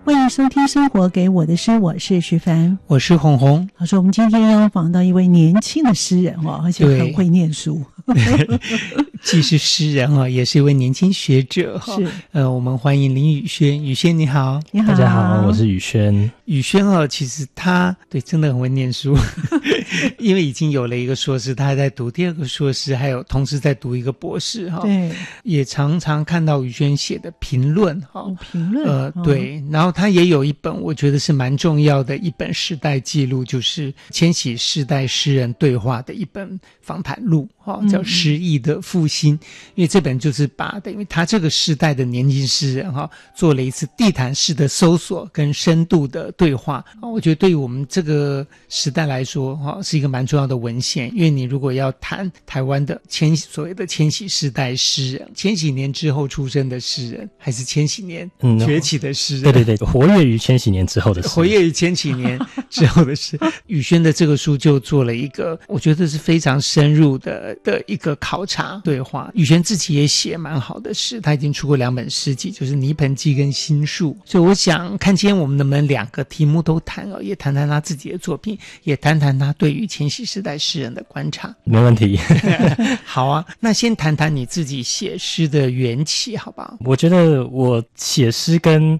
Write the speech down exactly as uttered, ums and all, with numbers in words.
欢迎收听生活给我的诗，我是徐凡， 我是红红。 老师，我们今天要访到一位年轻的诗人哦，而且很会念书。 既是诗人哈，也是一位年轻学者哈。 是， 呃，我们欢迎林宇轩。宇轩你好。 你好， 大家好，我是宇轩。 宇轩哈，其实他对真的很会念书，因为已经有了一个硕士，他还在读第二个硕士，还有同时在读一个博士哈。 对， 也常常看到宇轩写的评论哈， 哦、评论呃、哦、对，然后他也有一本我觉得是蛮重要的一本时代记录，就是千禧世代诗人对话的一本访谈录哈，叫《诗意的复兴》。嗯，因为这本就是把因为他这个时代的年轻诗人哈，做了一次地毯式的搜索跟深度的对话，我觉得对于我们这个时代来说哈，是一个蛮重要的文献。因为你如果要谈台湾的千所谓的千禧世代诗人，千禧年之后出生的诗人，还是千禧年崛起的诗人， 嗯，对对对，活跃于千禧年之后的诗人， 活跃于千禧年之后的诗宇轩的这个书就做了一个我觉得是非常深入的的一个考察对话。宇轩自己也写蛮好的诗，他已经出过两本诗集，就是《泥盆纪》跟《心术》。所以我想看今天我们能不能两个题目都谈哦，也谈谈他自己的作品，也谈谈他对于千禧世代诗人的观察。 没问题。 好啊，那先谈谈你自己写诗的缘起好不好？ 我觉得我写诗跟